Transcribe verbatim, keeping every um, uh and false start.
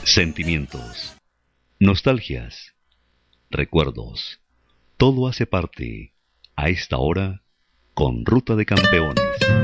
Sentimientos, nostalgias, recuerdos, todo hace parte a esta hora con Ruta de Campeones.